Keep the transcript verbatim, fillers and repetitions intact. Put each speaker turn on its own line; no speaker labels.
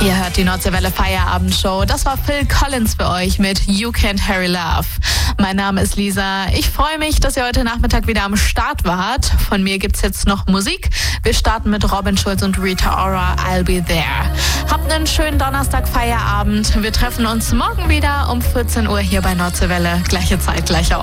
Ihr hört die Nordseewelle Feierabendshow. Das war Phil Collins für euch mit You Can't Hurry Love. Mein Name ist Lisa. Ich freue mich, dass ihr heute Nachmittag wieder am Start wart. Von mir gibt's jetzt noch Musik. Wir starten mit Robin Schulz und Rita Ora, I'll Be There. Habt einen schönen Donnerstag Feierabend. Wir treffen uns morgen wieder um vierzehn Uhr hier bei Nordseewelle. Gleiche Zeit, gleicher Ort.